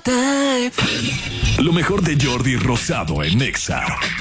type. Lo mejor de Jordi Rosado en Nexa.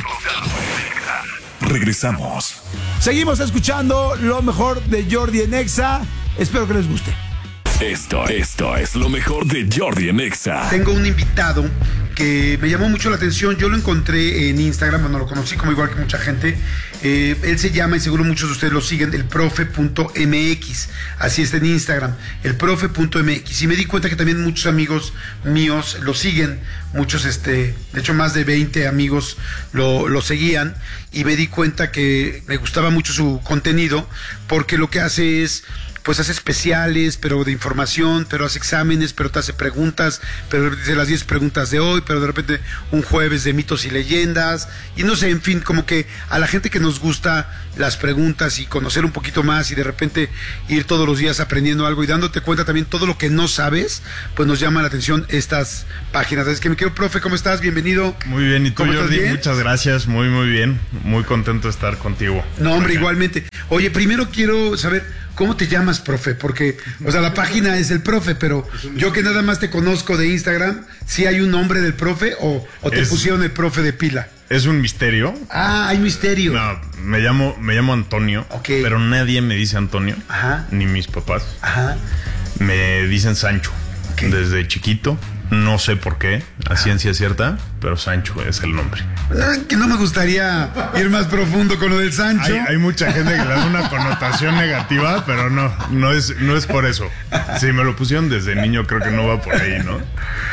Regresamos. Seguimos escuchando lo mejor de Jordi en Nexa. Espero que les guste. Esto es lo mejor de Jordi en Nexa. Tengo un invitado que me llamó mucho la atención. Yo lo encontré en Instagram, bueno, lo conocí como igual que mucha gente. Él se llama, y seguro muchos de ustedes lo siguen, elprofe.mx. Así está en Instagram, elprofe.mx. Y me di cuenta que también muchos amigos míos lo siguen. Muchos, de hecho más de 20 amigos lo seguían. Y me di cuenta que me gustaba mucho su contenido, porque lo que hace es... pues hace especiales, pero de información, pero hace exámenes, pero te hace preguntas, pero dice las 10 preguntas de hoy, pero de repente un jueves de mitos y leyendas, y no sé, en fin, como que a la gente que nos gusta las preguntas y conocer un poquito más y de repente ir todos los días aprendiendo algo y dándote cuenta también todo lo que no sabes, pues nos llama la atención estas páginas. Es que mi querido profe, ¿cómo estás? Bienvenido. Muy bien, ¿y tú, Jordi? Muchas gracias, muy bien, muy contento de estar contigo. No, hombre, igualmente. Oye, primero quiero saber... ¿cómo te llamas, profe? Porque, o sea, la página es el profe, pero yo que nada más te conozco de Instagram, ¿sí hay un nombre del profe o te pusieron el profe de pila? Es un misterio. Ah, hay misterio. No, me llamo Antonio, okay. Pero nadie me dice Antonio, ajá, ni mis papás. Ajá. Me dicen Sancho, okay, desde chiquito. No sé por qué, a ciencia cierta, pero Sancho es el nombre. Que no me gustaría ir más profundo con lo del Sancho. Hay mucha gente que le da una connotación negativa, pero no es por eso. Si me lo pusieron desde niño, creo que no va por ahí, ¿no?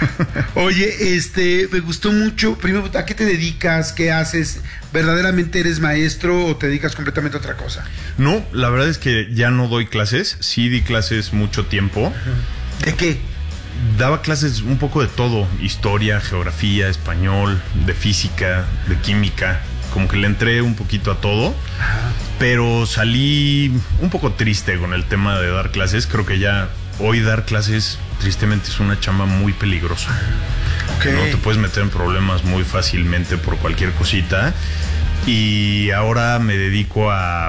Oye, me gustó mucho. Primero, ¿a qué te dedicas? ¿Qué haces? ¿Verdaderamente eres maestro o te dedicas completamente a otra cosa? No, la verdad es que ya no doy clases. Sí di clases mucho tiempo. ¿De qué? Daba clases un poco de todo, historia, geografía, español, de física, de química, como que le entré un poquito a todo, pero salí un poco triste con el tema de dar clases. Creo que ya hoy dar clases tristemente es una chamba muy peligrosa. Okay. No te puedes meter en problemas muy fácilmente por cualquier cosita, y ahora me dedico a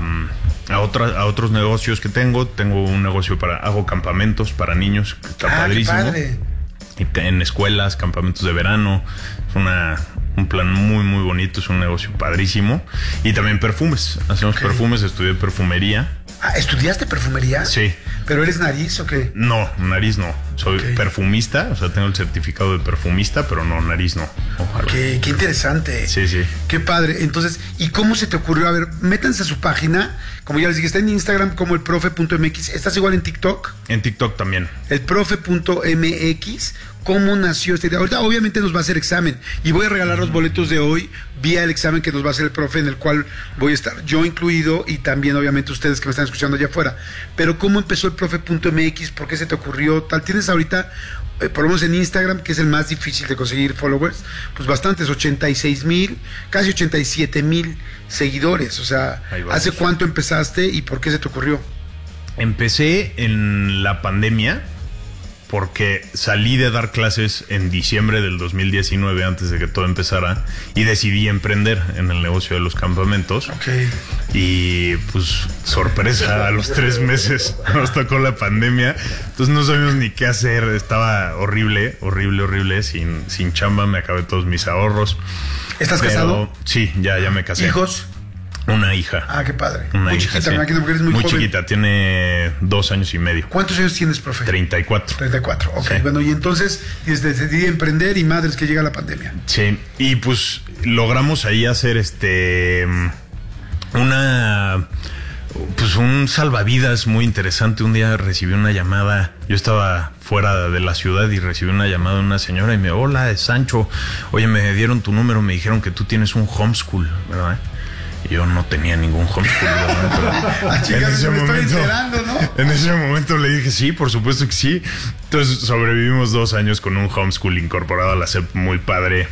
otros negocios que tengo un negocio hago campamentos para niños, que está padrísimo. Qué padre. En escuelas, campamentos de verano, es un plan muy muy bonito, es un negocio padrísimo. Y también perfumes, hacemos perfumes, estudié perfumería. Ah, ¿estudiaste perfumería? Sí. ¿Pero eres nariz o qué? No, nariz no. Soy perfumista, o sea, tengo el certificado de perfumista, pero no, nariz no. Ojalá. Qué interesante. Sí. Qué padre. Entonces, ¿y cómo se te ocurrió? A ver, métanse a su página. Como ya les dije, está en Instagram como elprofe.mx. ¿Estás igual en TikTok? En TikTok también. Elprofe.mx. ¿Cómo nació esta idea? Ahorita obviamente nos va a hacer examen y voy a regalar los boletos de hoy vía el examen que nos va a hacer el profe, en el cual voy a estar yo incluido y también obviamente ustedes que me están escuchando allá afuera. Pero ¿cómo empezó el profe.mx? ¿Por qué se te ocurrió tal? Tienes ahorita, por lo menos en Instagram, que es el más difícil de conseguir followers, pues bastantes, 86,000, casi 87,000 seguidores. O sea, ¿hace cuánto empezaste y por qué se te ocurrió? Empecé en la pandemia, porque salí de dar clases en diciembre del 2019, antes de que todo empezara, y decidí emprender en el negocio de los campamentos. Okay. Y pues, sorpresa, a los 3 meses nos tocó la pandemia, entonces no sabíamos ni qué hacer. Estaba horrible, sin chamba, me acabé todos mis ahorros. ¿Estás casado? Sí, ya me casé. ¿Hijos? Una hija. Ah, qué padre. Una muy hija, chiquita, sí. me imagino que eres muy joven. Chiquita, tiene 2 años y medio. ¿Cuántos años tienes, profe? 34. 34, ok. Sí. Bueno, y entonces decidí emprender y madres que llega la pandemia. Sí, y pues logramos ahí hacer un salvavidas muy interesante. Un día recibí una llamada, yo estaba fuera de la ciudad y recibí una llamada de una señora y me dijo: hola, es Sancho, oye, me dieron tu número, me dijeron que tú tienes un homeschool, ¿verdad? Y yo no tenía ningún homeschool, ¿verdad? Pero en ese momento, ¿no? En ese momento le dije sí, por supuesto que sí. Entonces sobrevivimos 2 años con un homeschool incorporado a la SEP, muy padre,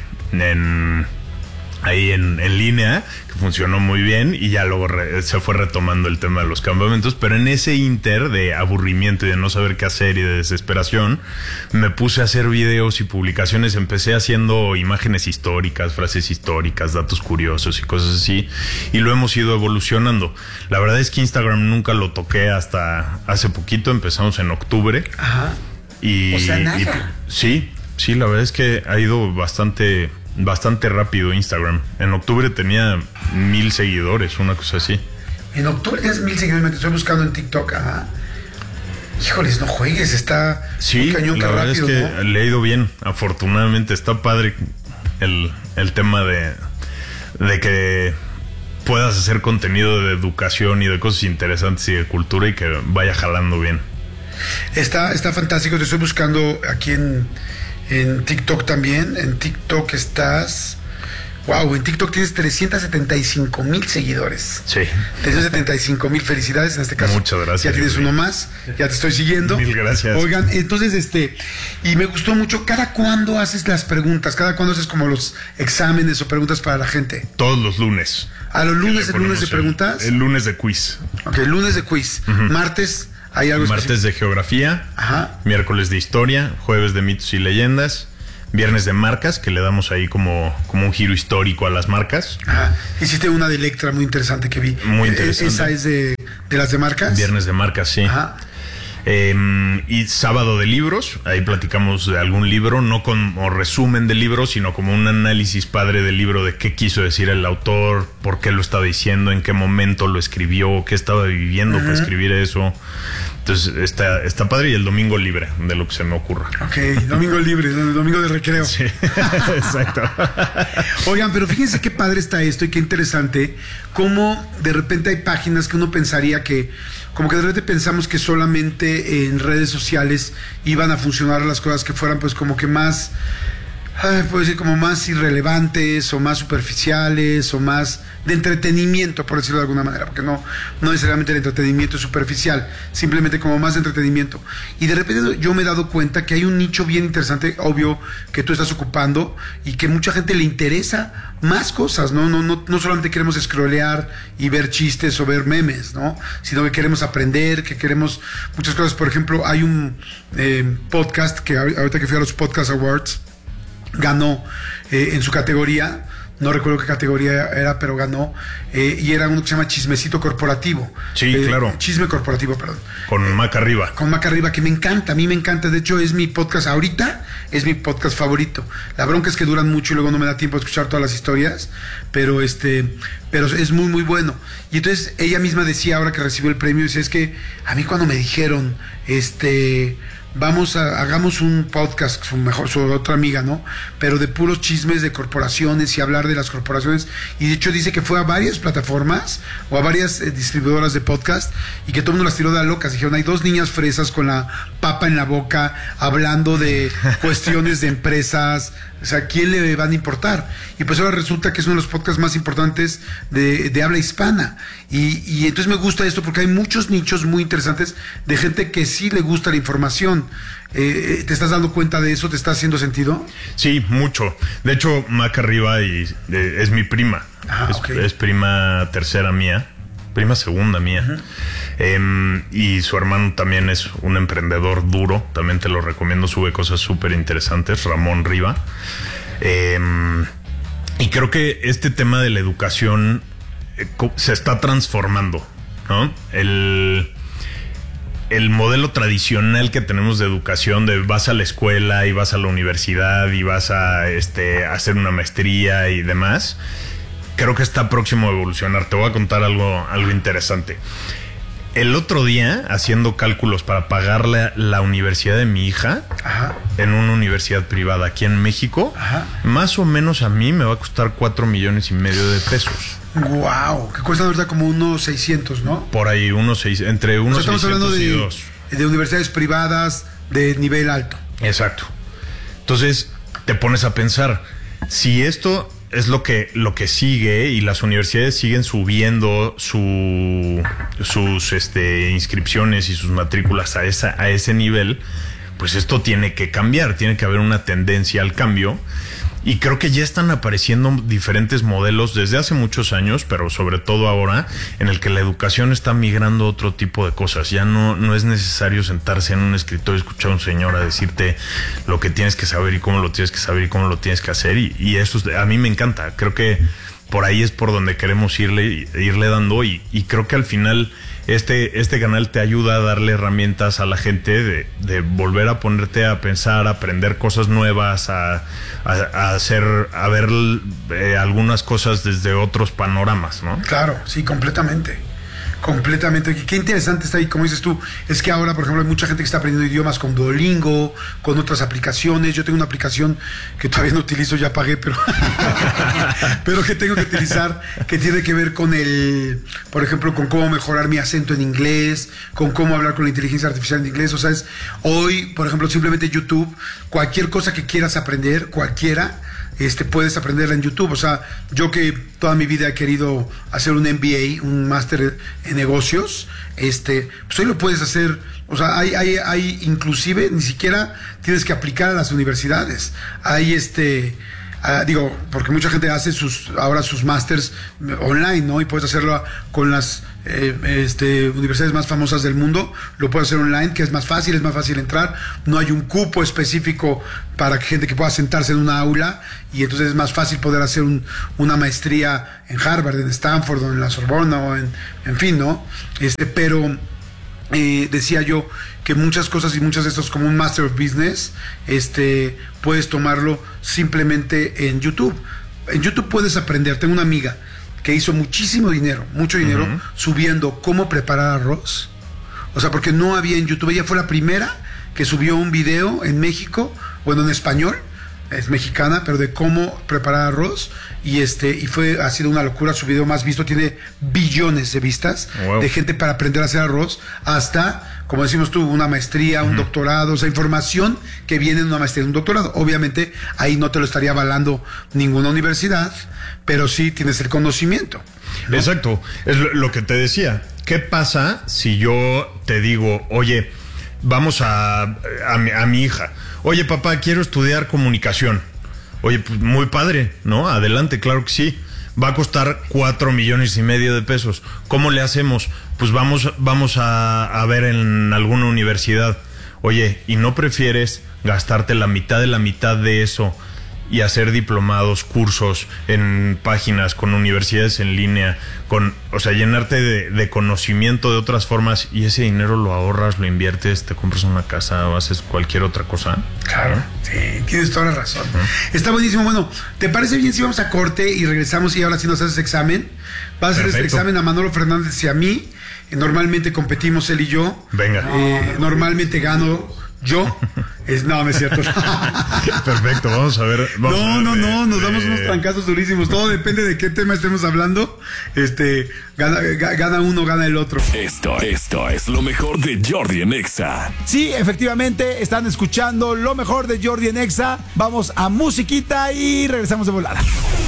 ahí en línea, que funcionó muy bien, y ya luego se fue retomando el tema de los campamentos. Pero en ese inter de aburrimiento y de no saber qué hacer y de desesperación, me puse a hacer videos y publicaciones. Empecé haciendo imágenes históricas, frases históricas, datos curiosos y cosas así, y lo hemos ido evolucionando. La verdad es que Instagram nunca lo toqué hasta hace poquito. Empezamos en octubre. Ajá. O sea, nada. Sí, Sí, la verdad es que ha ido bastante rápido Instagram. En octubre tenía 1,000 seguidores, una cosa así. En octubre tienes 1,000 seguidores, me estoy buscando en TikTok. Ajá. Híjoles, no juegues, está sí, cañón, la verdad rápido, es que ¿no? le ha ido bien. Afortunadamente está padre el tema de que puedas hacer contenido de educación y de cosas interesantes y de cultura y que vaya jalando bien. Está fantástico, te estoy buscando aquí en TikTok también. En TikTok estás... Wow, en TikTok tienes 375,000 seguidores. Sí. 375,000, felicidades en este caso. Muchas gracias. Ya tienes uno más, ya te estoy siguiendo. Mil gracias. Oigan, entonces, y me gustó mucho, ¿cada cuándo haces las preguntas? ¿Cada cuándo haces como los exámenes o preguntas para la gente? Todos los lunes. ¿A los lunes, el lunes de preguntas? El lunes de quiz. Ok, lunes de quiz. Martes, ¿hay algo Martes específico? de geografía. Ajá. Miércoles de historia. Jueves de mitos y leyendas. Viernes de marcas, que le damos ahí como un giro histórico a las marcas. Ajá. Hiciste una de Electra muy interesante que vi. Muy interesante. ¿Esa es de las de marcas? Viernes de marcas, sí. Ajá. Y sábado de libros, ahí platicamos de algún libro, no como resumen del libro, sino como un análisis padre del libro de qué quiso decir el autor, por qué lo estaba diciendo, en qué momento lo escribió, qué estaba viviendo para escribir eso. Entonces está padre, y el domingo libre, de lo que se me ocurra. Ok, domingo libre, el domingo de recreo. Sí, exacto. Oigan, pero fíjense qué padre está esto y qué interesante, cómo de repente hay páginas que uno pensaría que, como que de repente pensamos que solamente en redes sociales iban a funcionar las cosas que fueran pues como que más, puedo decir, como más irrelevantes o más superficiales o más de entretenimiento, por decirlo de alguna manera, porque no necesariamente el entretenimiento es superficial, simplemente como más de entretenimiento. Y de repente yo me he dado cuenta que hay un nicho bien interesante, obvio, que tú estás ocupando y que mucha gente le interesa más cosas, no solamente queremos scrollear y ver chistes o ver memes, ¿no? Sino que queremos aprender, que queremos muchas cosas. Por ejemplo, hay un podcast que ahorita que fui a los Podcast Awards, ganó en su categoría, no recuerdo qué categoría era, pero ganó, y era uno que se llama Chismecito Corporativo. Sí, claro. Chisme Corporativo, perdón. Con Mac Arriba. Con Mac Arriba, que me encanta, a mí me encanta. De hecho, es mi podcast ahorita, es mi podcast favorito. La bronca es que duran mucho y luego no me da tiempo de escuchar todas las historias, pero es muy, muy bueno. Y entonces ella misma decía, ahora que recibió el premio, dice, es que a mí cuando me dijeron, hagamos un podcast, su otra amiga, ¿no? Pero de puros chismes de corporaciones y hablar de las corporaciones. Y de hecho dice que fue a varias plataformas o a varias distribuidoras de podcast y que todo el mundo las tiró de a locas. Dijeron, hay dos niñas fresas con la papa en la boca hablando de cuestiones de empresas. O sea, ¿quién le van a importar? Y pues ahora resulta que es uno de los podcasts más importantes de habla hispana. Y entonces me gusta esto porque hay muchos nichos muy interesantes de gente que sí le gusta la información. ¿Te estás dando cuenta de eso? ¿Te está haciendo sentido? Sí, mucho. De hecho, Mac Arriba es mi prima. Es prima tercera mía. Prima segunda mía. Y su hermano también es un emprendedor duro. También te lo recomiendo. Sube cosas súper interesantes. Ramón Riva. Y creo que este tema de la educación se está transformando, ¿no? El modelo tradicional que tenemos de educación, de vas a la escuela y vas a la universidad y vas a hacer una maestría y demás, creo que está próximo a evolucionar. Te voy a contar algo interesante. El otro día, haciendo cálculos para pagarle la universidad de mi hija, ajá, en una universidad privada aquí en México, ajá, más o menos a mí me va a costar 4.5 millones de pesos. Wow, que cuesta ahorita como unos 600, ¿no? Por ahí, entre unos, o sea, estamos 600 hablando y 2. De universidades privadas de nivel alto. Exacto. Entonces, te pones a pensar, si esto es lo que sigue y las universidades siguen subiendo sus inscripciones y sus matrículas a ese nivel, pues esto tiene que cambiar, tiene que haber una tendencia al cambio. Y creo que ya están apareciendo diferentes modelos desde hace muchos años, pero sobre todo ahora, en el que la educación está migrando a otro tipo de cosas. Ya no es necesario sentarse en un escritorio y escuchar a un señor a decirte lo que tienes que saber y cómo lo tienes que saber y cómo lo tienes que hacer. Y eso a mí me encanta. Creo que por ahí es por donde queremos irle dando. Y creo que al final Este canal te ayuda a darle herramientas a la gente de volver a ponerte a pensar, a aprender cosas nuevas, a ver algunas cosas desde otros panoramas, ¿no? Claro, sí, completamente. Qué interesante está ahí, como dices tú, es que ahora, por ejemplo, hay mucha gente que está aprendiendo idiomas con Duolingo, con otras aplicaciones. Yo tengo una aplicación que todavía no utilizo, ya pagué, pero pero que tengo que utilizar, que tiene que ver con por ejemplo, con cómo mejorar mi acento en inglés, con cómo hablar con la inteligencia artificial en inglés. O sea, hoy, por ejemplo, simplemente YouTube, cualquier cosa que quieras aprender, cualquiera, puedes aprenderla en YouTube. O sea, yo que toda mi vida he querido hacer un MBA, un máster en negocios, pues hoy lo puedes hacer. O sea, hay inclusive, ni siquiera tienes que aplicar a las universidades. Hay digo, porque mucha gente hace ahora sus másters online, ¿no? Y puedes hacerlo con las universidades más famosas del mundo. Lo puedes hacer online, que es más fácil entrar. No hay un cupo específico para gente que pueda sentarse en una aula, y entonces es más fácil poder hacer una maestría en Harvard, en Stanford, o en la Sorbona, o en fin, ¿no? Pero decía yo que muchas cosas y muchas de estos, como un Master of Business, puedes tomarlo simplemente en YouTube. En YouTube puedes aprender. Tengo una amiga que hizo mucho dinero, subiendo cómo preparar arroz. O sea, porque no había en YouTube. Ella fue la primera que subió un video en México, bueno, en español, es mexicana, pero de cómo preparar arroz, y ha sido una locura. Su video más visto tiene billones de vistas. Wow. De gente para aprender a hacer arroz, hasta, como decimos tú, una maestría, un doctorado. O sea, información que viene de una maestría, un doctorado. Obviamente ahí no te lo estaría avalando ninguna universidad, pero sí tienes el conocimiento, ¿no? Exacto, es lo que te decía. ¿Qué pasa si yo te digo, oye, vamos a mi hija, oye, papá, quiero estudiar comunicación? Oye, pues muy padre, ¿no? Adelante, claro que sí. Va a costar 4.5 millones de pesos. ¿Cómo le hacemos? Pues vamos a ver en alguna universidad. Oye, ¿y no prefieres gastarte la mitad de eso y hacer diplomados, cursos en páginas, con universidades en línea, o sea, llenarte de conocimiento de otras formas, y ese dinero lo ahorras, lo inviertes, te compras una casa o haces cualquier otra cosa? Claro, sí, tienes toda la razón. Está buenísimo. Bueno, ¿te parece bien si vamos a corte y regresamos, y ahora sí nos haces examen? Vas a hacer este examen a Manolo Fernández y a mí. Normalmente competimos él y yo. Venga. Normalmente gano yo. No es cierto. Perfecto, vamos a ver. Nos damos unos trancazos durísimos. Todo depende de qué tema estemos hablando. Gana uno, gana el otro. Esto es lo mejor de Jordi en Exa. Sí, efectivamente, están escuchando lo mejor de Jordi en Exa. Vamos a musiquita y regresamos de volada.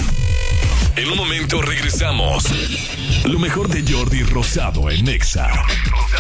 En un momento regresamos. Lo mejor de Jordi Rosado en Exa.